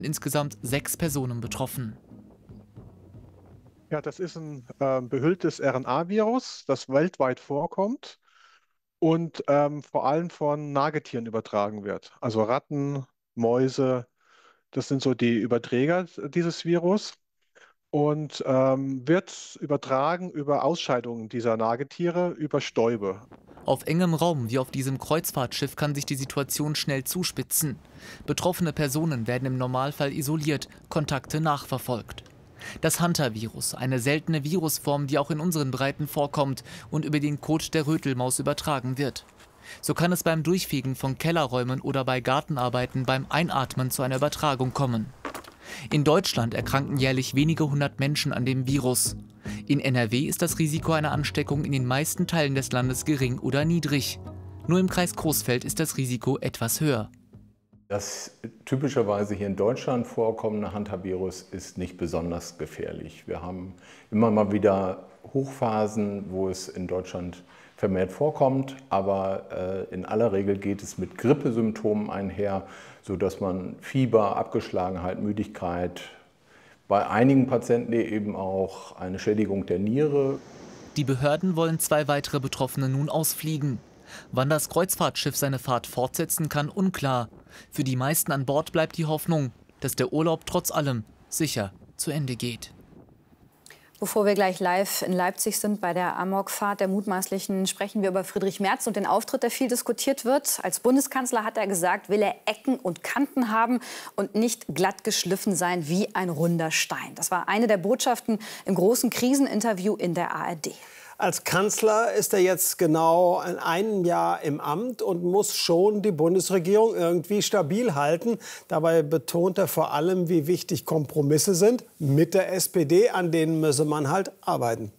Insgesamt 6 Personen betroffen. Ja, das ist ein behülltes RNA-Virus, das weltweit vorkommt und vor allem von Nagetieren übertragen wird. Also Ratten, Mäuse, das sind so die Überträger dieses Virus und wird übertragen über Ausscheidungen dieser Nagetiere, über Stäube. Auf engem Raum wie auf diesem Kreuzfahrtschiff kann sich die Situation schnell zuspitzen. Betroffene Personen werden im Normalfall isoliert, Kontakte nachverfolgt. Das Hunter-Virus, eine seltene Virusform, die auch in unseren Breiten vorkommt und über den Kot der Rötelmaus übertragen wird. So kann es beim Durchfegen von Kellerräumen oder bei Gartenarbeiten beim Einatmen zu einer Übertragung kommen. In Deutschland erkranken jährlich wenige hundert Menschen an dem Virus. In NRW ist das Risiko einer Ansteckung in den meisten Teilen des Landes gering oder niedrig. Nur im Kreis Coesfeld ist das Risiko etwas höher. Das typischerweise hier in Deutschland vorkommende Hunter-Virus ist nicht besonders gefährlich. Wir haben immer mal wieder Hochphasen, wo es in Deutschland vermehrt vorkommt, aber in aller Regel geht es mit Grippesymptomen einher, sodass man Fieber, Abgeschlagenheit, Müdigkeit, bei einigen Patienten eben auch eine Schädigung der Niere. Die Behörden wollen 2 weitere Betroffene nun ausfliegen. Wann das Kreuzfahrtschiff seine Fahrt fortsetzen kann, unklar. Für die meisten an Bord bleibt die Hoffnung, dass der Urlaub trotz allem sicher zu Ende geht. Bevor wir gleich live in Leipzig sind bei der Amokfahrt der Mutmaßlichen, sprechen wir über Friedrich Merz und den Auftritt, der viel diskutiert wird. Als Bundeskanzler hat er gesagt, will er Ecken und Kanten haben und nicht glatt geschliffen sein wie ein runder Stein. Das war eine der Botschaften im großen Kriseninterview in der ARD. Als Kanzler ist er jetzt genau in einem Jahr im Amt und muss schon die Bundesregierung irgendwie stabil halten. Dabei betont er vor allem, wie wichtig Kompromisse sind mit der SPD, an denen müsse man halt arbeiten.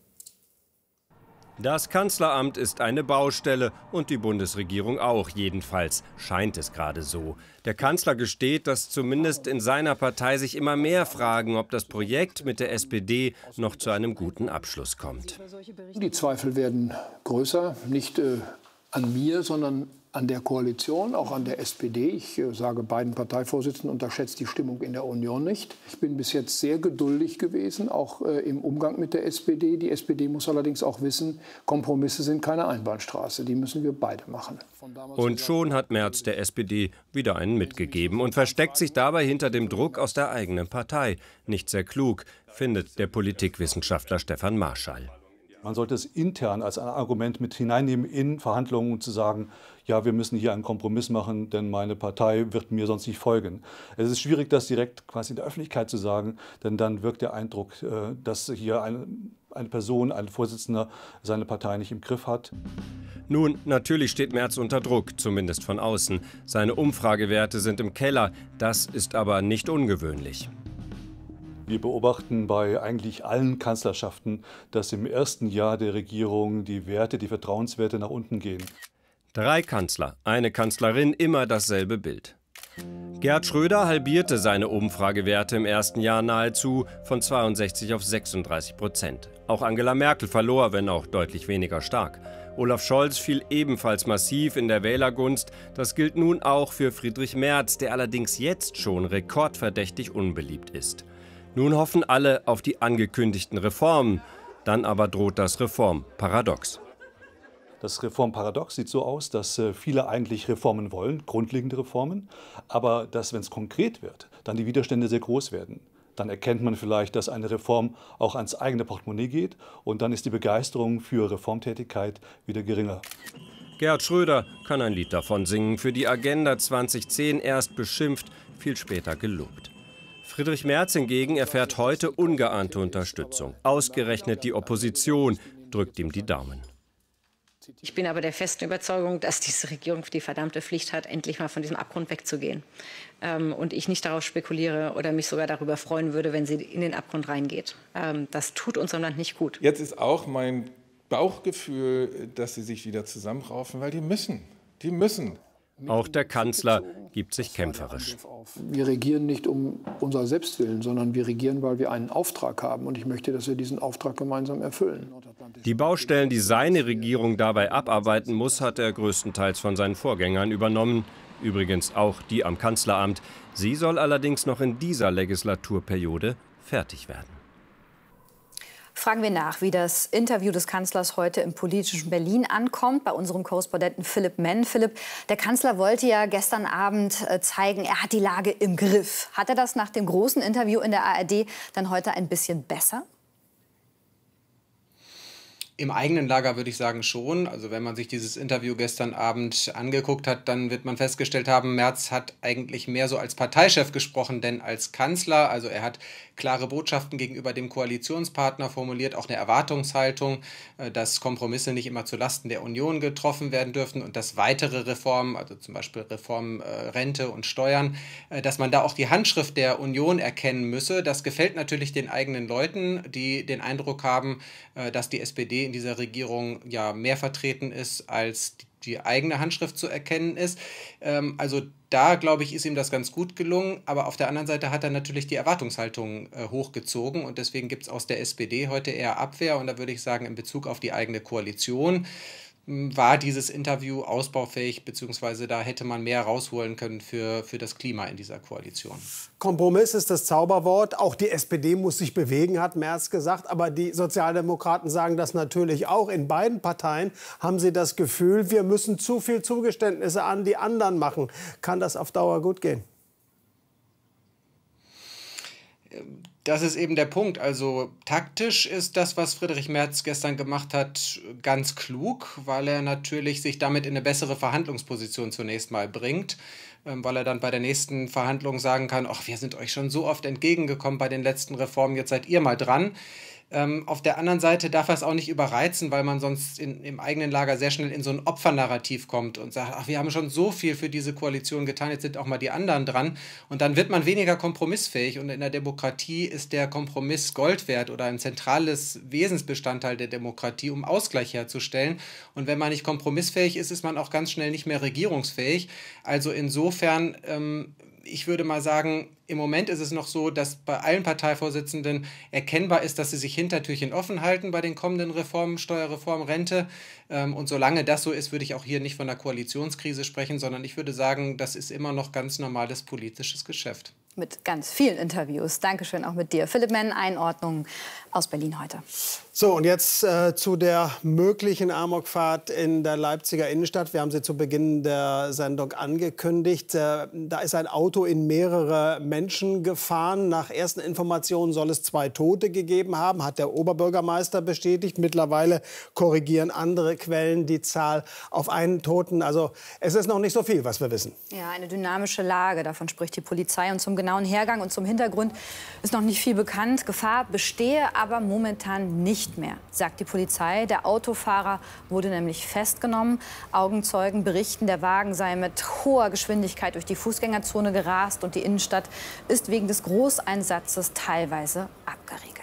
Das Kanzleramt ist eine Baustelle und die Bundesregierung auch, jedenfalls scheint es gerade so. Der Kanzler gesteht, dass zumindest in seiner Partei sich immer mehr fragen, ob das Projekt mit der SPD noch zu einem guten Abschluss kommt. Die Zweifel werden größer, nicht an mir, sondern an der Koalition, auch an der SPD. Ich sage beiden Parteivorsitzenden, unterschätzt die Stimmung in der Union nicht. Ich bin bis jetzt sehr geduldig gewesen, auch im Umgang mit der SPD. Die SPD muss allerdings auch wissen, Kompromisse sind keine Einbahnstraße. Die müssen wir beide machen. Und schon hat Merz der SPD wieder einen mitgegeben und versteckt sich dabei hinter dem Druck aus der eigenen Partei. Nicht sehr klug, findet der Politikwissenschaftler Stefan Marschall. Man sollte es intern als ein Argument mit hineinnehmen in Verhandlungen und zu sagen, ja, wir müssen hier einen Kompromiss machen, denn meine Partei wird mir sonst nicht folgen. Es ist schwierig, das direkt quasi in der Öffentlichkeit zu sagen, denn dann wirkt der Eindruck, dass hier eine Person, ein Vorsitzender seine Partei nicht im Griff hat. Nun, natürlich steht Merz unter Druck, zumindest von außen. Seine Umfragewerte sind im Keller, das ist aber nicht ungewöhnlich. Wir beobachten bei eigentlich allen Kanzlerschaften, dass im ersten Jahr der Regierung die Werte, die Vertrauenswerte nach unten gehen. 3 Kanzler, eine Kanzlerin, immer dasselbe Bild. Gerhard Schröder halbierte seine Umfragewerte im ersten Jahr nahezu von 62 auf 36%. Auch Angela Merkel verlor, wenn auch deutlich weniger stark. Olaf Scholz fiel ebenfalls massiv in der Wählergunst. Das gilt nun auch für Friedrich Merz, der allerdings jetzt schon rekordverdächtig unbeliebt ist. Nun hoffen alle auf die angekündigten Reformen. Dann aber droht das Reformparadox. Das Reformparadox sieht so aus, dass viele eigentlich Reformen wollen, grundlegende Reformen, aber dass, wenn es konkret wird, dann die Widerstände sehr groß werden. Dann erkennt man vielleicht, dass eine Reform auch ans eigene Portemonnaie geht und dann ist die Begeisterung für Reformtätigkeit wieder geringer. Gerhard Schröder kann ein Lied davon singen, für die Agenda 2010 erst beschimpft, viel später gelobt. Friedrich Merz hingegen erfährt heute ungeahnte Unterstützung. Ausgerechnet die Opposition drückt ihm die Daumen. Ich bin aber der festen Überzeugung, dass diese Regierung die verdammte Pflicht hat, endlich mal von diesem Abgrund wegzugehen. Und ich nicht darauf spekuliere oder mich sogar darüber freuen würde, wenn sie in den Abgrund reingeht. Das tut unserem Land nicht gut. Jetzt ist auch mein Bauchgefühl, dass sie sich wieder zusammenraufen, weil die müssen. Die müssen. Auch der Kanzler gibt sich kämpferisch. Wir regieren nicht um unser Selbstwillen, sondern wir regieren, weil wir einen Auftrag haben. Und ich möchte, dass wir diesen Auftrag gemeinsam erfüllen. Die Baustellen, die seine Regierung dabei abarbeiten muss, hat er größtenteils von seinen Vorgängern übernommen. übrigens auch die am Kanzleramt. Sie soll allerdings noch in dieser Legislaturperiode fertig werden. Fragen wir nach, wie das Interview des Kanzlers heute im politischen Berlin ankommt, bei unserem Korrespondenten Philipp Menn. Philipp, der Kanzler wollte ja gestern Abend zeigen, er hat die Lage im Griff. Hat er das nach dem großen Interview in der ARD dann heute ein bisschen besser? Im eigenen Lager würde ich sagen schon. Also wenn man sich dieses Interview gestern Abend angeguckt hat, dann wird man festgestellt haben, Merz hat eigentlich mehr so als Parteichef gesprochen, denn als Kanzler. Also er hat klare Botschaften gegenüber dem Koalitionspartner formuliert, auch eine Erwartungshaltung, dass Kompromisse nicht immer zulasten der Union getroffen werden dürfen und dass weitere Reformen, also zum Beispiel Reformen Rente und Steuern, dass man da auch die Handschrift der Union erkennen müsse. Das gefällt natürlich den eigenen Leuten, die den Eindruck haben, dass die SPD in dieser Regierung ja mehr vertreten ist, als die eigene Handschrift zu erkennen ist. Also da, glaube ich, ist ihm das ganz gut gelungen. Aber auf der anderen Seite hat er natürlich die Erwartungshaltung hochgezogen. Und deswegen gibt es aus der SPD heute eher Abwehr. Und da würde ich sagen, in Bezug auf die eigene Koalition war dieses Interview ausbaufähig, beziehungsweise da hätte man mehr rausholen können für das Klima in dieser Koalition. Kompromiss ist das Zauberwort. Auch die SPD muss sich bewegen, hat Merz gesagt. Aber die Sozialdemokraten sagen das natürlich auch. In beiden Parteien haben sie das Gefühl, wir müssen zu viel Zugeständnisse an die anderen machen. Kann das auf Dauer gut gehen? Das ist eben der Punkt. Also taktisch ist das, was Friedrich Merz gestern gemacht hat, ganz klug, weil er natürlich sich damit in eine bessere Verhandlungsposition zunächst mal bringt, weil er dann bei der nächsten Verhandlung sagen kann, ach, wir sind euch schon so oft entgegengekommen bei den letzten Reformen, jetzt seid ihr mal dran. Auf der anderen Seite darf er es auch nicht überreizen, weil man sonst im eigenen Lager sehr schnell in so ein Opfernarrativ kommt und sagt, ach, wir haben schon so viel für diese Koalition getan, jetzt sind auch mal die anderen dran. Und dann wird man weniger kompromissfähig. Und in der Demokratie ist der Kompromiss Gold wert oder ein zentrales Wesensbestandteil der Demokratie, um Ausgleich herzustellen. Und wenn man nicht kompromissfähig ist, ist man auch ganz schnell nicht mehr regierungsfähig. Also insofern, ich würde mal sagen, im Moment ist es noch so, dass bei allen Parteivorsitzenden erkennbar ist, dass sie sich Hintertürchen offen halten bei den kommenden Reformen, Steuerreform, Rente. Und solange das so ist, würde ich auch hier nicht von einer Koalitionskrise sprechen, sondern ich würde sagen, das ist immer noch ganz normales politisches Geschäft. Mit ganz vielen Interviews. Dankeschön auch mit dir. Philipp Menn, Einordnung aus Berlin heute. So, und jetzt zu der möglichen Amokfahrt in der Leipziger Innenstadt. Wir haben sie zu Beginn der Sendung angekündigt. Da ist ein Auto in mehrere Menschen gefahren. Nach ersten Informationen soll es 2 Tote gegeben haben, hat der Oberbürgermeister bestätigt. Mittlerweile korrigieren andere Quellen die Zahl auf einen Toten. Also es ist noch nicht so viel, was wir wissen. Ja, eine dynamische Lage, davon spricht die Polizei. Und zum genauen Hergang und zum Hintergrund ist noch nicht viel bekannt. Gefahr bestehe aber momentan nicht mehr, sagt die Polizei. Der Autofahrer wurde nämlich festgenommen. Augenzeugen berichten, der Wagen sei mit hoher Geschwindigkeit durch die Fußgängerzone gerast und die Innenstadt ist wegen des Großeinsatzes teilweise abgeriegelt.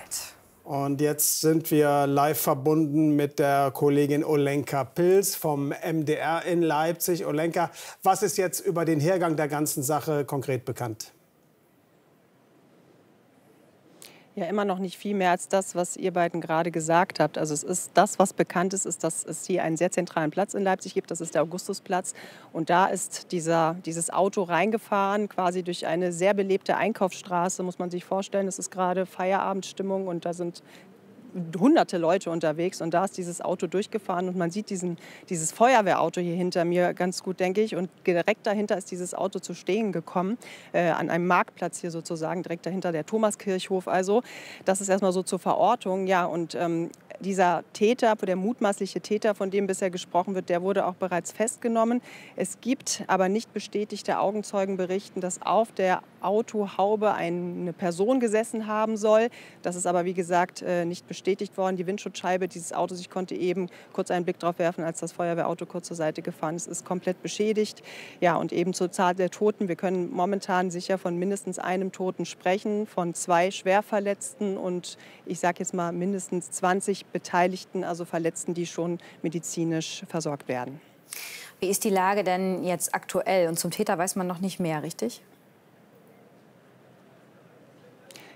Und jetzt sind wir live verbunden mit der Kollegin Olenka Pilz vom MDR in Leipzig. Olenka, was ist jetzt über den Hergang der ganzen Sache konkret bekannt? Ja, immer noch nicht viel mehr als das, was ihr beiden gerade gesagt habt. Also es ist das, was bekannt ist, dass es hier einen sehr zentralen Platz in Leipzig gibt. Das ist der Augustusplatz. Und da ist dieses Auto reingefahren, quasi durch eine sehr belebte Einkaufsstraße, muss man sich vorstellen. Es ist gerade Feierabendstimmung und da sind hunderte Leute unterwegs und da ist dieses Auto durchgefahren und man sieht dieses Feuerwehrauto hier hinter mir ganz gut, denke ich, und direkt dahinter ist dieses Auto zu stehen gekommen, an einem Marktplatz hier sozusagen, direkt dahinter der Thomaskirchhof also. Das ist erstmal so zur Verortung, ja, und dieser Täter, der mutmaßliche Täter, von dem bisher gesprochen wird, der wurde auch bereits festgenommen. Es gibt aber nicht bestätigte Augenzeugenberichten, dass auf der Autohaube eine Person gesessen haben soll. Das ist aber, wie gesagt, nicht bestätigt worden. Die Windschutzscheibe dieses Autos, ich konnte eben kurz einen Blick drauf werfen, als das Feuerwehrauto kurz zur Seite gefahren ist komplett beschädigt. Ja, und eben zur Zahl der Toten. Wir können momentan sicher von mindestens einem Toten sprechen, von 2 Schwerverletzten und ich sage jetzt mal mindestens 20 Beteiligten, also Verletzten, die schon medizinisch versorgt werden. Wie ist die Lage denn jetzt aktuell? Und zum Täter weiß man noch nicht mehr, richtig?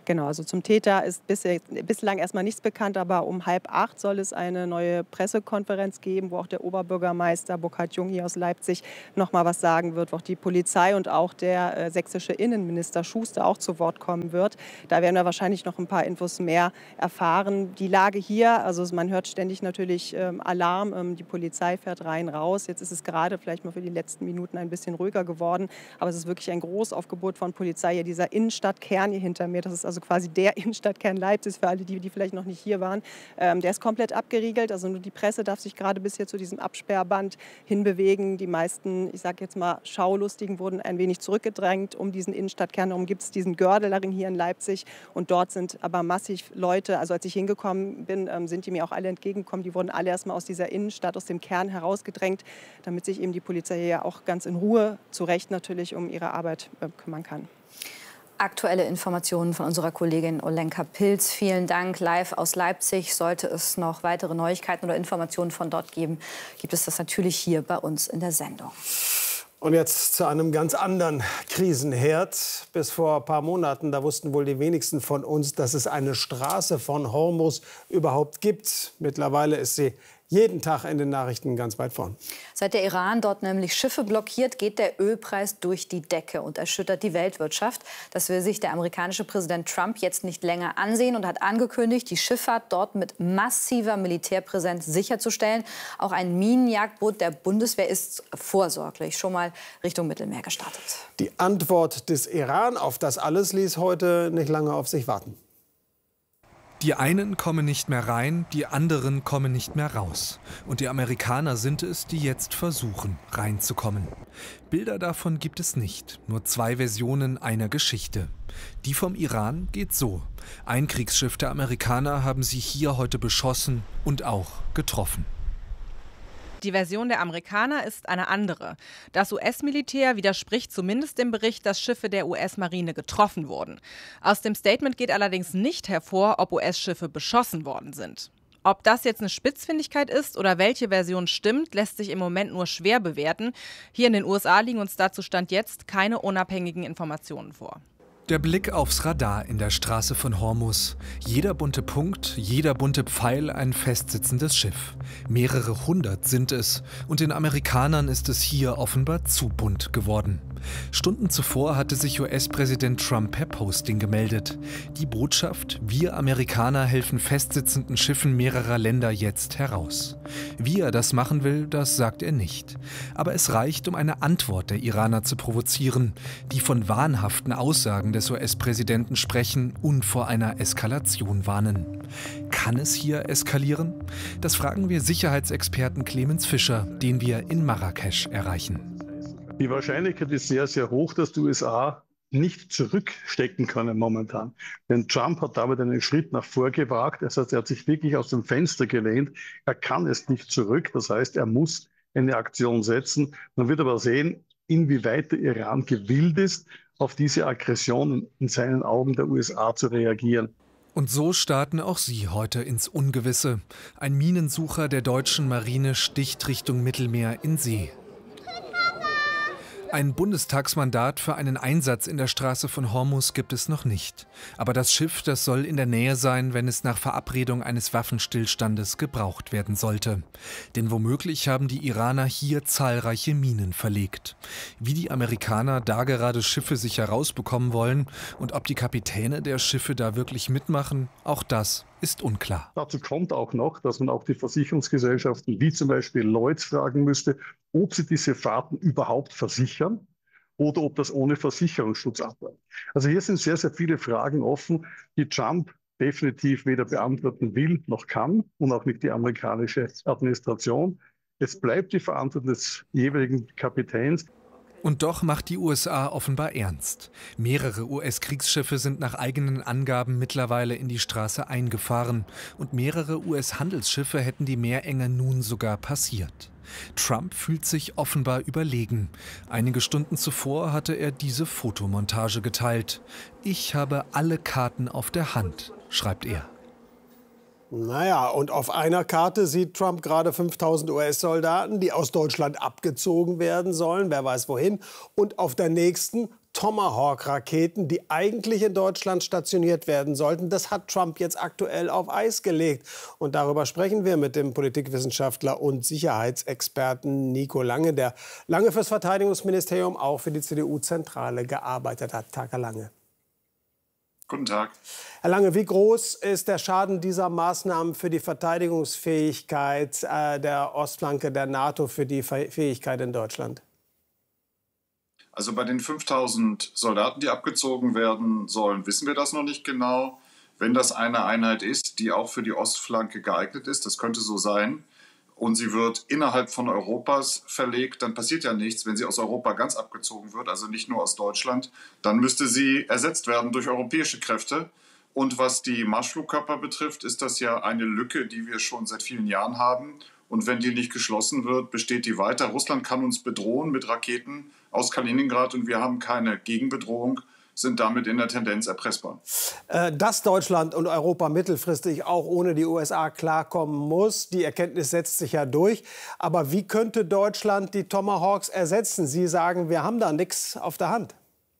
Genau, also zum Täter ist bislang erstmal nichts bekannt, aber um 7:30 soll es eine neue Pressekonferenz geben, wo auch der Oberbürgermeister Burkhard Jung hier aus Leipzig noch mal was sagen wird, wo auch die Polizei und auch der sächsische Innenminister Schuster auch zu Wort kommen wird. Da werden wir wahrscheinlich noch ein paar Infos mehr erfahren. Die Lage hier, also man hört ständig natürlich Alarm, die Polizei fährt rein, raus. Jetzt ist es gerade vielleicht mal für die letzten Minuten ein bisschen ruhiger geworden, aber es ist wirklich ein Großaufgebot von Polizei hier, dieser Innenstadtkern hier hinter mir, das ist also quasi der Innenstadtkern Leipzigs für alle, die vielleicht noch nicht hier waren. Der ist komplett abgeriegelt, also nur die Presse darf sich gerade bis hier zu diesem Absperrband hinbewegen. Die meisten, ich sage jetzt mal, Schaulustigen wurden ein wenig zurückgedrängt um diesen Innenstadtkern. Darum gibt es diesen Gördelring hier in Leipzig und dort sind aber massiv Leute, also als ich hingekommen bin, sind die mir auch alle entgegengekommen. Die wurden alle erstmal aus dieser Innenstadt, aus dem Kern herausgedrängt, damit sich eben die Polizei hier auch ganz in Ruhe, zu Recht natürlich, um ihre Arbeit kümmern kann. Aktuelle Informationen von unserer Kollegin Olenka Pilz. Vielen Dank. Live aus Leipzig. Sollte es noch weitere Neuigkeiten oder Informationen von dort geben, gibt es das natürlich hier bei uns in der Sendung. Und jetzt zu einem ganz anderen Krisenherd. Bis vor ein paar Monaten, da wussten wohl die wenigsten von uns, dass es eine Straße von Hormuz überhaupt gibt. Mittlerweile ist sie jeden Tag in den Nachrichten ganz weit vorn. Seit der Iran dort nämlich Schiffe blockiert, geht der Ölpreis durch die Decke und erschüttert die Weltwirtschaft. Das will sich der amerikanische Präsident Trump jetzt nicht länger ansehen und hat angekündigt, die Schifffahrt dort mit massiver Militärpräsenz sicherzustellen. Auch ein Minenjagdboot der Bundeswehr ist vorsorglich schon mal Richtung Mittelmeer gestartet. Die Antwort des Iran auf das alles ließ heute nicht lange auf sich warten. Die einen kommen nicht mehr rein, die anderen kommen nicht mehr raus. Und die Amerikaner sind es, die jetzt versuchen, reinzukommen. Bilder davon gibt es nicht, nur 2 Versionen einer Geschichte. Die vom Iran geht so. Ein Kriegsschiff der Amerikaner haben sie hier heute beschossen und auch getroffen. Die Version der Amerikaner ist eine andere. Das US-Militär widerspricht zumindest dem Bericht, dass Schiffe der US-Marine getroffen wurden. Aus dem Statement geht allerdings nicht hervor, ob US-Schiffe beschossen worden sind. Ob das jetzt eine Spitzfindigkeit ist oder welche Version stimmt, lässt sich im Moment nur schwer bewerten. Hier in den USA liegen uns dazu Stand jetzt keine unabhängigen Informationen vor. Der Blick aufs Radar in der Straße von Hormuz. Jeder bunte Punkt, jeder bunte Pfeil ein festsitzendes Schiff. Mehrere hundert sind es. Und den Amerikanern ist es hier offenbar zu bunt geworden. Stunden zuvor hatte sich US-Präsident Trump per Posting gemeldet. Die Botschaft: Wir Amerikaner helfen festsitzenden Schiffen mehrerer Länder jetzt heraus. Wie er das machen will, das sagt er nicht. Aber es reicht, um eine Antwort der Iraner zu provozieren, die von wahnhaften Aussagen des US-Präsidenten sprechen und vor einer Eskalation warnen. Kann es hier eskalieren? Das fragen wir Sicherheitsexperten Clemens Fischer, den wir in Marrakesch erreichen. Die Wahrscheinlichkeit ist sehr, sehr hoch, dass die USA nicht zurückstecken können momentan. Denn Trump hat damit einen Schritt nach vor gewagt. Das heißt, er hat sich wirklich aus dem Fenster gelehnt. Er kann es nicht zurück. Das heißt, er muss eine Aktion setzen. Man wird aber sehen, inwieweit der Iran gewillt ist, auf diese Aggression in seinen Augen der USA zu reagieren. Und so starten auch sie heute ins Ungewisse. Ein Minensucher der deutschen Marine sticht Richtung Mittelmeer in See. Ein Bundestagsmandat für einen Einsatz in der Straße von Hormuz gibt es noch nicht. Aber das Schiff, das soll in der Nähe sein, wenn es nach Verabredung eines Waffenstillstandes gebraucht werden sollte. Denn womöglich haben die Iraner hier zahlreiche Minen verlegt. Wie die Amerikaner da gerade Schiffe sich herausbekommen wollen und ob die Kapitäne der Schiffe da wirklich mitmachen, auch das ist unklar. Dazu kommt auch noch, dass man auch die Versicherungsgesellschaften wie zum Beispiel Lloyds fragen müsste, ob sie diese Fahrten überhaupt versichern oder ob das ohne Versicherungsschutz abläuft. Also hier sind sehr, sehr viele Fragen offen, die Trump definitiv weder beantworten will noch kann und auch nicht die amerikanische Administration. Es bleibt die Verantwortung des jeweiligen Kapitäns. Und doch macht die USA offenbar ernst. Mehrere US-Kriegsschiffe sind nach eigenen Angaben mittlerweile in die Straße eingefahren. Und mehrere US-Handelsschiffe hätten die Meerenge nun sogar passiert. Trump fühlt sich offenbar überlegen. Einige Stunden zuvor hatte er diese Fotomontage geteilt. Ich habe alle Karten auf der Hand, schreibt er. Naja, und auf einer Karte sieht Trump gerade 5000 US-Soldaten, die aus Deutschland abgezogen werden sollen, wer weiß wohin. Und auf der nächsten Tomahawk-Raketen, die eigentlich in Deutschland stationiert werden sollten. Das hat Trump jetzt aktuell auf Eis gelegt. Und darüber sprechen wir mit dem Politikwissenschaftler und Sicherheitsexperten Nico Lange, der lange fürs Verteidigungsministerium, auch für die CDU-Zentrale gearbeitet hat. Tag, Herr Lange. Guten Tag. Herr Lange, wie groß ist der Schaden dieser Maßnahmen für die Verteidigungsfähigkeit der Ostflanke der NATO, für die Fähigkeit in Deutschland? Also bei den 5000 Soldaten, die abgezogen werden sollen, wissen wir das noch nicht genau. Wenn das eine Einheit ist, die auch für die Ostflanke geeignet ist, das könnte so sein, und sie wird innerhalb von Europas verlegt, dann passiert ja nichts. Wenn sie aus Europa ganz abgezogen wird, also nicht nur aus Deutschland, dann müsste sie ersetzt werden durch europäische Kräfte. Und was die Marschflugkörper betrifft, ist das ja eine Lücke, die wir schon seit vielen Jahren haben. Und wenn die nicht geschlossen wird, besteht die weiter. Russland kann uns bedrohen mit Raketen aus Kaliningrad und wir haben keine Gegenbedrohung, sind damit in der Tendenz erpressbar. Dass Deutschland und Europa mittelfristig auch ohne die USA klarkommen muss, die Erkenntnis setzt sich ja durch. Aber wie könnte Deutschland die Tomahawks ersetzen? Sie sagen, wir haben da nichts auf der Hand.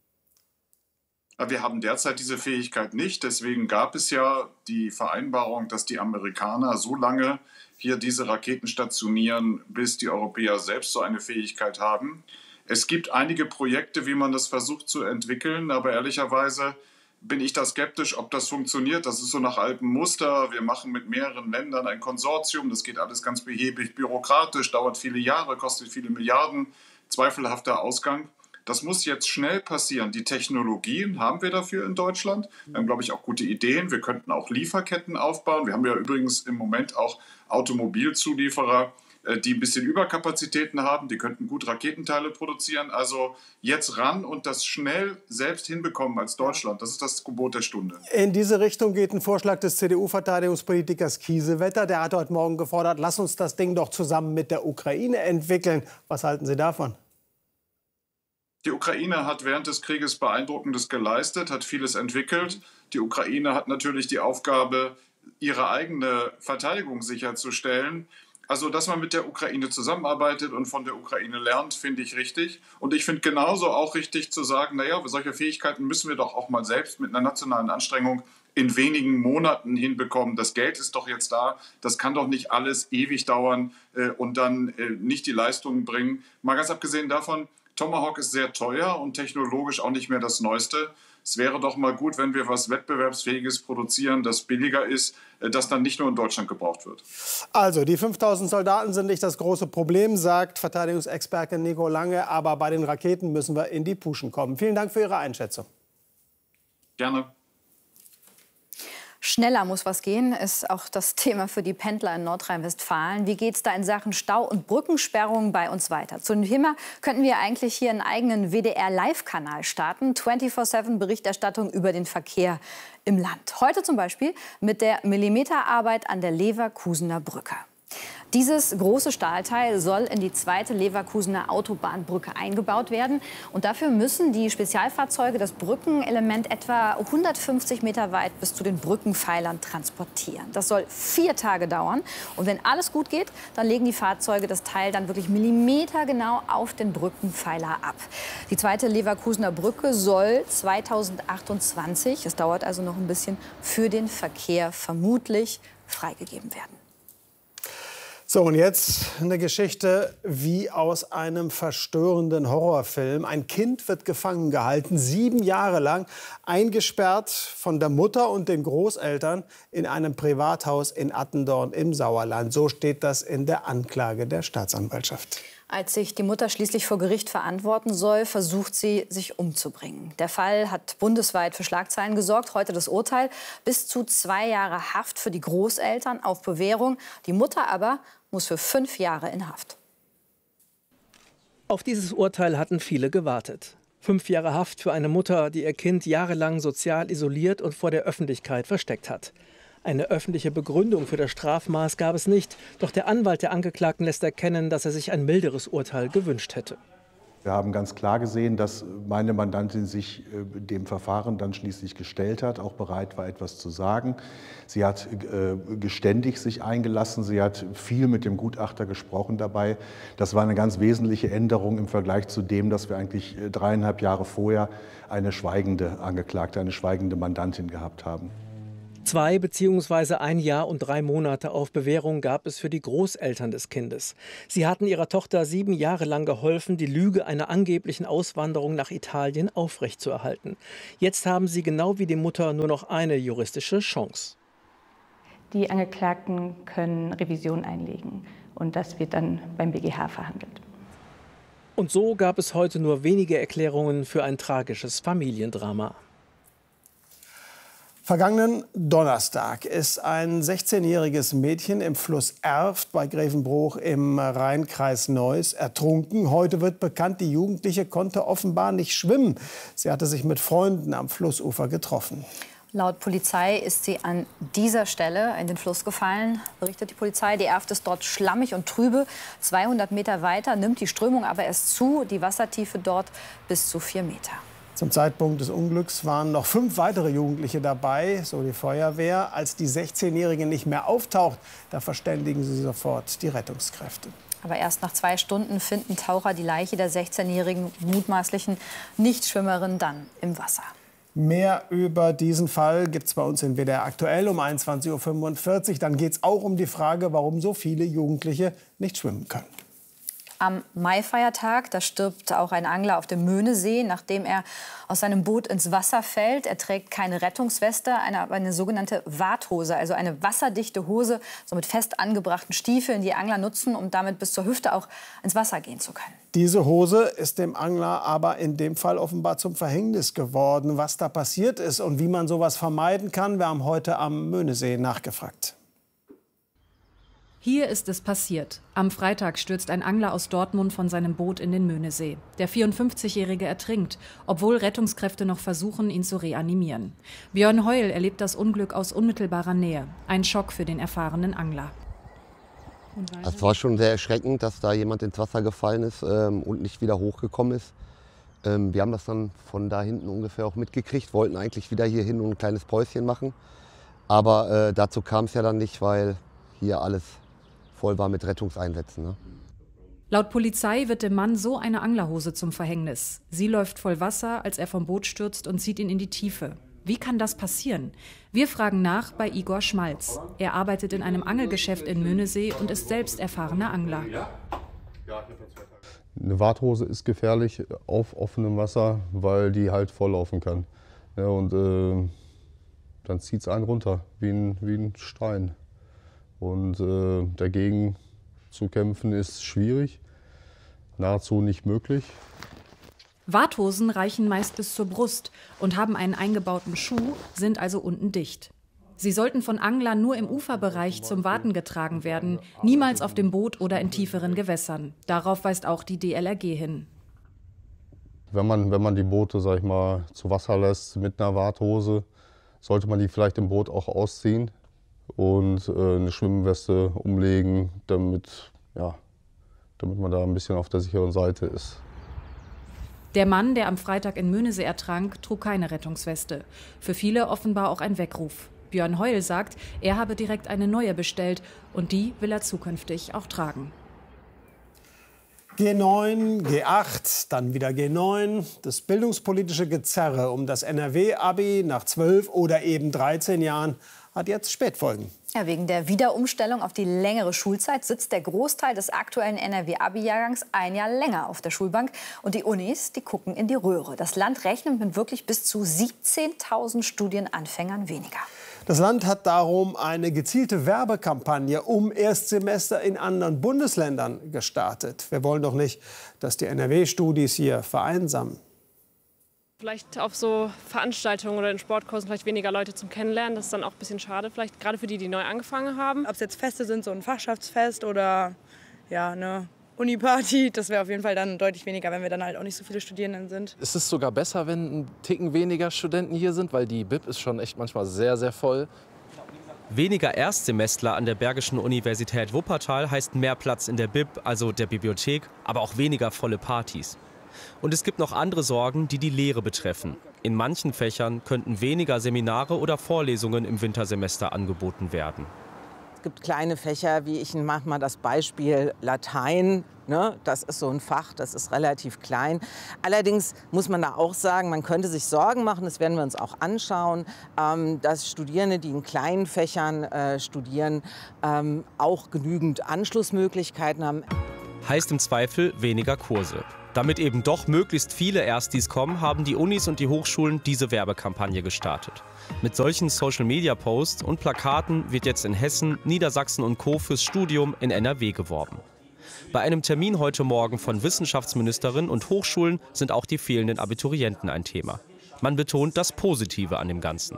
Wir haben derzeit diese Fähigkeit nicht. Deswegen gab es ja die Vereinbarung, dass die Amerikaner so lange hier diese Raketen stationieren, bis die Europäer selbst so eine Fähigkeit haben. Es gibt einige Projekte, wie man das versucht zu entwickeln, aber ehrlicherweise bin ich da skeptisch, ob das funktioniert. Das ist so nach altem Muster. Wir machen mit mehreren Ländern ein Konsortium. Das geht alles ganz behäbig bürokratisch, dauert viele Jahre, kostet viele Milliarden, zweifelhafter Ausgang. Das muss jetzt schnell passieren. Die Technologien haben wir dafür in Deutschland. Wir haben, glaube ich, auch gute Ideen. Wir könnten auch Lieferketten aufbauen. Wir haben ja übrigens im Moment auch Automobilzulieferer, die ein bisschen Überkapazitäten haben. Die könnten gut Raketenteile produzieren. Also jetzt ran und das schnell selbst hinbekommen als Deutschland. Das ist das Gebot der Stunde. In diese Richtung geht ein Vorschlag des CDU-Verteidigungspolitikers Kiesewetter. Der hat heute Morgen gefordert, lass uns das Ding doch zusammen mit der Ukraine entwickeln. Was halten Sie davon? Die Ukraine hat während des Krieges Beeindruckendes geleistet, hat vieles entwickelt. Die Ukraine hat natürlich die Aufgabe, ihre eigene Verteidigung sicherzustellen. Also, dass man mit der Ukraine zusammenarbeitet und von der Ukraine lernt, finde ich richtig. Und ich finde genauso auch richtig zu sagen, naja, solche Fähigkeiten müssen wir doch auch mal selbst mit einer nationalen Anstrengung in wenigen Monaten hinbekommen. Das Geld ist doch jetzt da. Das kann doch nicht alles ewig dauern und dann nicht die Leistungen bringen. Mal ganz abgesehen davon, Tomahawk ist sehr teuer und technologisch auch nicht mehr das Neueste. Es wäre doch mal gut, wenn wir was Wettbewerbsfähiges produzieren, das billiger ist, das dann nicht nur in Deutschland gebraucht wird. Also, die 5000 Soldaten sind nicht das große Problem, sagt Verteidigungsexperte Nico Lange. Aber bei den Raketen müssen wir in die Puschen kommen. Vielen Dank für Ihre Einschätzung. Gerne. Schneller muss was gehen, ist auch das Thema für die Pendler in Nordrhein-Westfalen. Wie geht es da in Sachen Stau und Brückensperrungen bei uns weiter? Zu dem Thema könnten wir eigentlich hier einen eigenen WDR-Live-Kanal starten. 24/7 Berichterstattung über den Verkehr im Land. Heute zum Beispiel mit der Millimeterarbeit an der Leverkusener Brücke. Dieses große Stahlteil soll in die zweite Leverkusener Autobahnbrücke eingebaut werden. Und dafür müssen die Spezialfahrzeuge das Brückenelement etwa 150 Meter weit bis zu den Brückenpfeilern transportieren. Das soll 4 Tage dauern. Und wenn alles gut geht, dann legen die Fahrzeuge das Teil dann wirklich millimetergenau auf den Brückenpfeiler ab. Die zweite Leverkusener Brücke soll 2028, es dauert also noch ein bisschen, für den Verkehr vermutlich freigegeben werden. So, und jetzt eine Geschichte wie aus einem verstörenden Horrorfilm. Ein Kind wird gefangen gehalten, 7 Jahre lang, eingesperrt von der Mutter und den Großeltern in einem Privathaus in Attendorn im Sauerland. So steht das in der Anklage der Staatsanwaltschaft. Als sich die Mutter schließlich vor Gericht verantworten soll, versucht sie, sich umzubringen. Der Fall hat bundesweit für Schlagzeilen gesorgt. Heute das Urteil: bis zu 2 Jahre Haft für die Großeltern auf Bewährung. Die Mutter aber muss für 5 Jahre in Haft. Auf dieses Urteil hatten viele gewartet. 5 Jahre Haft für eine Mutter, die ihr Kind jahrelang sozial isoliert und vor der Öffentlichkeit versteckt hat. Eine öffentliche Begründung für das Strafmaß gab es nicht. Doch der Anwalt der Angeklagten lässt erkennen, dass er sich ein milderes Urteil gewünscht hätte. Wir haben ganz klar gesehen, dass meine Mandantin sich dem Verfahren dann schließlich gestellt hat, auch bereit war, etwas zu sagen. Sie hat geständig sich eingelassen, sie hat viel mit dem Gutachter gesprochen dabei. Das war eine ganz wesentliche Änderung im Vergleich zu dem, dass wir eigentlich 3,5 Jahre vorher eine schweigende Angeklagte, eine schweigende Mandantin gehabt haben. 2 bzw. 1 Jahr und 3 Monate auf Bewährung gab es für die Großeltern des Kindes. Sie hatten ihrer Tochter 7 Jahre lang geholfen, die Lüge einer angeblichen Auswanderung nach Italien aufrechtzuerhalten. Jetzt haben sie genau wie die Mutter nur noch eine juristische Chance. Die Angeklagten können Revision einlegen und das wird dann beim BGH verhandelt. Und so gab es heute nur wenige Erklärungen für ein tragisches Familiendrama. Vergangenen Donnerstag ist ein 16-jähriges Mädchen im Fluss Erft bei Grevenbroich im Rheinkreis Neuss ertrunken. Heute wird bekannt, die Jugendliche konnte offenbar nicht schwimmen. Sie hatte sich mit Freunden am Flussufer getroffen. Laut Polizei ist sie an dieser Stelle in den Fluss gefallen, berichtet die Polizei. Die Erft ist dort schlammig und trübe. 200 Meter weiter nimmt die Strömung aber erst zu. Die Wassertiefe dort bis zu 4 Meter. Zum Zeitpunkt des Unglücks waren noch 5 weitere Jugendliche dabei, so die Feuerwehr. Als die 16-Jährige nicht mehr auftaucht, da verständigen sie sofort die Rettungskräfte. Aber erst nach 2 Stunden finden Taucher die Leiche der 16-jährigen mutmaßlichen Nichtschwimmerin dann im Wasser. Mehr über diesen Fall gibt es bei uns in WDR aktuell um 21:45 Uhr. Dann geht es auch um die Frage, warum so viele Jugendliche nicht schwimmen können. Am Maifeiertag, da stirbt auch ein Angler auf dem Möhnesee, nachdem er aus seinem Boot ins Wasser fällt. Er trägt keine Rettungsweste, eine sogenannte Warthose, also eine wasserdichte Hose, so mit fest angebrachten Stiefeln, die Angler nutzen, um damit bis zur Hüfte auch ins Wasser gehen zu können. Diese Hose ist dem Angler aber in dem Fall offenbar zum Verhängnis geworden. Was da passiert ist und wie man sowas vermeiden kann, wir haben heute am Möhnesee nachgefragt. Hier ist es passiert. Am Freitag stürzt ein Angler aus Dortmund von seinem Boot in den Möhnesee. Der 54-Jährige ertrinkt, obwohl Rettungskräfte noch versuchen, ihn zu reanimieren. Björn Heul erlebt das Unglück aus unmittelbarer Nähe. Ein Schock für den erfahrenen Angler. Es war schon sehr erschreckend, dass da jemand ins Wasser gefallen ist und nicht wieder hochgekommen ist. Wir haben das dann von da hinten ungefähr auch mitgekriegt, wollten eigentlich wieder hier hin und ein kleines Päuschen machen. Aber dazu kam es ja dann nicht, weil hier alles voll war mit Rettungseinsätzen. Ne? Laut Polizei wird dem Mann so eine Anglerhose zum Verhängnis. Sie läuft voll Wasser, als er vom Boot stürzt und zieht ihn in die Tiefe. Wie kann das passieren? Wir fragen nach bei Igor Schmalz. Er arbeitet in einem Angelgeschäft in Möhnesee und ist selbst erfahrener Angler. Eine Warthose ist gefährlich auf offenem Wasser, weil die halt volllaufen kann. Ja, und dann zieht es einen runter, wie ein Stein. Und dagegen zu kämpfen ist schwierig, nahezu nicht möglich. Warthosen reichen meist bis zur Brust und haben einen eingebauten Schuh, sind also unten dicht. Sie sollten von Anglern nur im Uferbereich zum Warten getragen werden, niemals auf dem Boot oder in tieferen Gewässern. Darauf weist auch die DLRG hin. Wenn man die Boote, sag ich mal, zu Wasser lässt mit einer Warthose, sollte man die vielleicht im Boot auch ausziehen und eine Schwimmweste umlegen, damit man da ein bisschen auf der sicheren Seite ist. Der Mann, der am Freitag in Möhnesee ertrank, trug keine Rettungsweste. Für viele offenbar auch ein Weckruf. Björn Heul sagt, er habe direkt eine neue bestellt und die will er zukünftig auch tragen. G9, G8, dann wieder G9. Das bildungspolitische Gezerre um das NRW-Abi nach 12 oder eben 13 Jahren hat jetzt Spätfolgen. Ja, wegen der Wiederumstellung auf die längere Schulzeit sitzt der Großteil des aktuellen NRW-Abi-Jahrgangs ein Jahr länger auf der Schulbank. Und die Unis, die gucken in die Röhre. Das Land rechnet mit wirklich bis zu 17.000 Studienanfängern weniger. Das Land hat darum eine gezielte Werbekampagne um Erstsemester in anderen Bundesländern gestartet. Wir wollen doch nicht, dass die NRW-Studis hier vereinsamen. Vielleicht auf so Veranstaltungen oder in Sportkursen vielleicht weniger Leute zum Kennenlernen. Das ist dann auch ein bisschen schade, vielleicht gerade für die, die neu angefangen haben. Ob es jetzt Feste sind, so ein Fachschaftsfest oder ja, eine Uniparty, das wäre auf jeden Fall dann deutlich weniger, wenn wir dann halt auch nicht so viele Studierenden sind. Es ist sogar besser, wenn ein Ticken weniger Studenten hier sind, weil die Bib ist schon echt manchmal sehr, sehr voll. Weniger Erstsemestler an der Bergischen Universität Wuppertal heißt mehr Platz in der Bib, also der Bibliothek, aber auch weniger volle Partys. Und es gibt noch andere Sorgen, die die Lehre betreffen. In manchen Fächern könnten weniger Seminare oder Vorlesungen im Wintersemester angeboten werden. Es gibt kleine Fächer, wie ich mache mal das Beispiel Latein. Ne? Das ist so ein Fach, das ist relativ klein. Allerdings muss man da auch sagen, man könnte sich Sorgen machen, das werden wir uns auch anschauen, dass Studierende, die in kleinen Fächern studieren, auch genügend Anschlussmöglichkeiten haben. Heißt im Zweifel weniger Kurse. Damit eben doch möglichst viele Erstis kommen, haben die Unis und die Hochschulen diese Werbekampagne gestartet. Mit solchen Social-Media-Posts und Plakaten wird jetzt in Hessen, Niedersachsen und Co. fürs Studium in NRW geworben. Bei einem Termin heute Morgen von Wissenschaftsministerin und Hochschulen sind auch die fehlenden Abiturienten ein Thema. Man betont das Positive an dem Ganzen.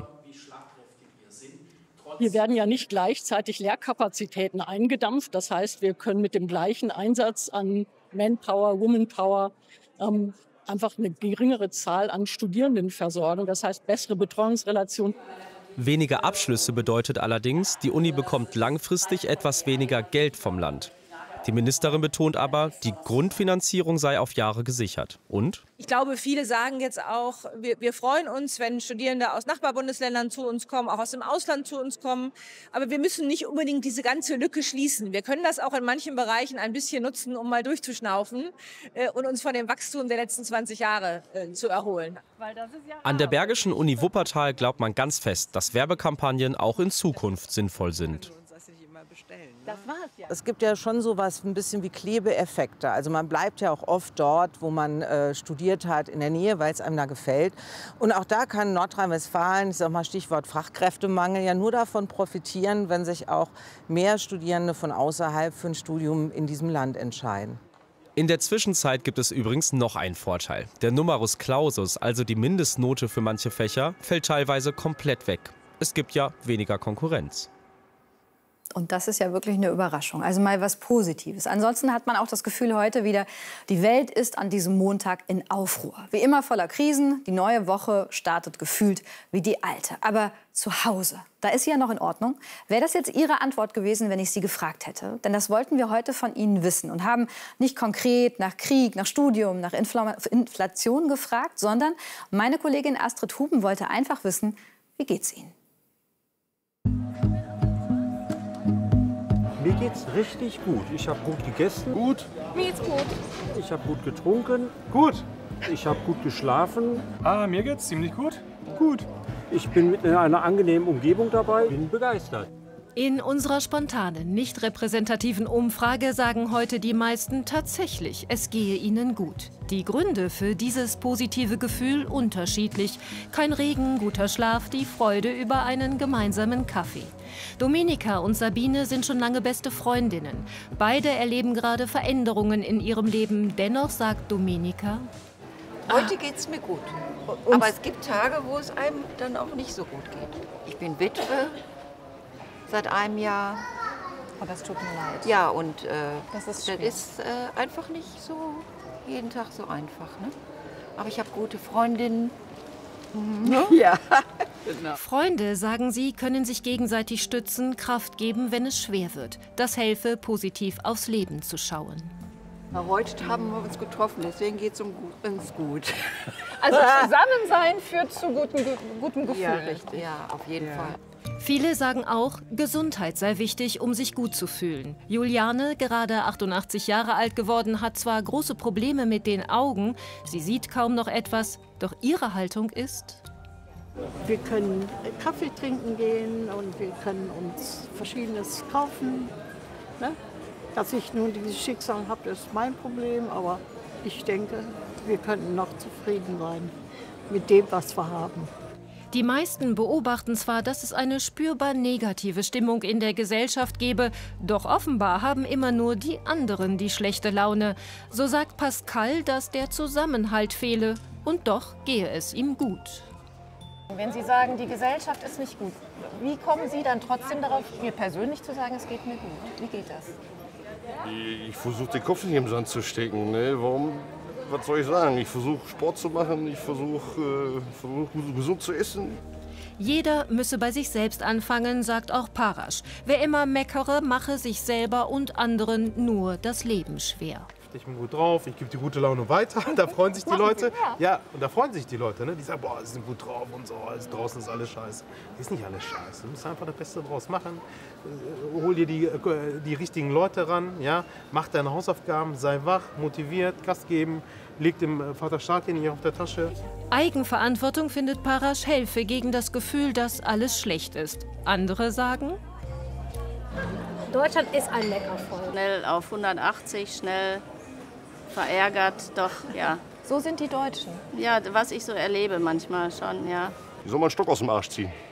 Hier werden ja nicht gleichzeitig Lehrkapazitäten eingedampft. Das heißt, wir können mit dem gleichen Einsatz an Manpower, Womanpower einfach eine geringere Zahl an Studierenden versorgen. Das heißt, bessere Betreuungsrelationen. Weniger Abschlüsse bedeutet allerdings, die Uni bekommt langfristig etwas weniger Geld vom Land. Die Ministerin betont aber, die Grundfinanzierung sei auf Jahre gesichert. Und? Ich glaube, viele sagen jetzt auch, wir freuen uns, wenn Studierende aus Nachbarbundesländern zu uns kommen, auch aus dem Ausland zu uns kommen. Aber wir müssen nicht unbedingt diese ganze Lücke schließen. Wir können das auch in manchen Bereichen ein bisschen nutzen, um mal durchzuschnaufen und uns von dem Wachstum der letzten 20 Jahre zu erholen. An der Bergischen Uni Wuppertal glaubt man ganz fest, dass Werbekampagnen auch in Zukunft sinnvoll sind. Es gibt ja schon so was ein bisschen wie Klebeeffekte. Also man bleibt ja auch oft dort, wo man studiert hat, in der Nähe, weil es einem da gefällt. Und auch da kann Nordrhein-Westfalen, ich sage mal Stichwort Fachkräftemangel, ja nur davon profitieren, wenn sich auch mehr Studierende von außerhalb für ein Studium in diesem Land entscheiden. In der Zwischenzeit gibt es übrigens noch einen Vorteil. Der Numerus Clausus, also die Mindestnote für manche Fächer, fällt teilweise komplett weg. Es gibt ja weniger Konkurrenz. Und das ist ja wirklich eine Überraschung. Also mal was Positives. Ansonsten hat man auch das Gefühl heute wieder, die Welt ist an diesem Montag in Aufruhr. Wie immer voller Krisen. Die neue Woche startet gefühlt wie die alte. Aber zu Hause, da ist sie ja noch in Ordnung. Wäre das jetzt Ihre Antwort gewesen, wenn ich Sie gefragt hätte? Denn das wollten wir heute von Ihnen wissen und haben nicht konkret nach Krieg, nach Studium, nach Inflation gefragt, sondern meine Kollegin Astrid Huben wollte einfach wissen, wie geht's Ihnen? Mir geht's richtig gut. Ich habe gut gegessen. Gut. Mir geht's gut. Ich habe gut getrunken. Gut. Ich habe gut geschlafen. Mir geht's ziemlich gut. Gut. Ich bin in einer angenehmen Umgebung dabei. Bin begeistert. In unserer spontanen, nicht repräsentativen Umfrage sagen heute die meisten tatsächlich, es gehe ihnen gut. Die Gründe für dieses positive Gefühl unterschiedlich. Kein Regen, guter Schlaf, die Freude über einen gemeinsamen Kaffee. Dominika und Sabine sind schon lange beste Freundinnen. Beide erleben gerade Veränderungen in ihrem Leben. Dennoch sagt Dominika: Heute geht's mir gut. Aber es gibt Tage, wo es einem dann auch nicht so gut geht. Ich bin Witwe. Seit einem Jahr. Oh, das tut mir leid. Ja, und das ist einfach nicht so jeden Tag so einfach. Ne? Aber ich habe gute Freundinnen. Ja. Genau. Freunde, sagen sie, können sich gegenseitig stützen, Kraft geben, wenn es schwer wird. Das helfe, positiv aufs Leben zu schauen. Heute haben wir uns getroffen, deswegen geht es uns gut. Also Zusammensein führt zu gutem Gefühl. Ja, richtig. Ja, auf jeden Fall. Viele sagen auch, Gesundheit sei wichtig, um sich gut zu fühlen. Juliane, gerade 88 Jahre alt geworden, hat zwar große Probleme mit den Augen, sie sieht kaum noch etwas, doch ihre Haltung ist: Wir können Kaffee trinken gehen und wir können uns Verschiedenes kaufen. Ne? Dass ich nun dieses Schicksal habe, ist mein Problem, aber ich denke, wir könnten noch zufrieden sein mit dem, was wir haben. Die meisten beobachten zwar, dass es eine spürbar negative Stimmung in der Gesellschaft gebe, doch offenbar haben immer nur die anderen die schlechte Laune. So sagt Pascal, dass der Zusammenhalt fehle, und doch gehe es ihm gut. Wenn Sie sagen, die Gesellschaft ist nicht gut, wie kommen Sie dann trotzdem darauf, mir persönlich zu sagen, es geht mir gut? Wie geht das? Ich versuche den Kopf nicht im Sand zu stecken. Ne? Was soll ich sagen? Ich versuche Sport zu machen, ich versuche gesund zu essen. Jeder müsse bei sich selbst anfangen, sagt auch Parasch. Wer immer meckere, mache sich selber und anderen nur das Leben schwer. ich bin gut drauf, ich gebe die gute Laune weiter. Da freuen sich die Leute. Ja, und da freuen sich die Leute. Ne? Die sagen, boah, sie sind gut drauf und so, draußen ist alles scheiße. Ist nicht alles scheiße. Du musst einfach das Beste draus machen. Hol dir die richtigen Leute ran, ja? Mach deine Hausaufgaben, sei wach, motiviert, Gas geben, liegt dem Vater Staat hier auf der Tasche. Eigenverantwortung, findet Parasch, helfe gegen das Gefühl, dass alles schlecht ist. Andere sagen: Deutschland ist ein Leckervolk. Schnell auf 180, schnell verärgert, doch, ja. So sind die Deutschen. Ja, was ich so erlebe manchmal schon, ja. Wie soll man einen Stock aus dem Arsch ziehen?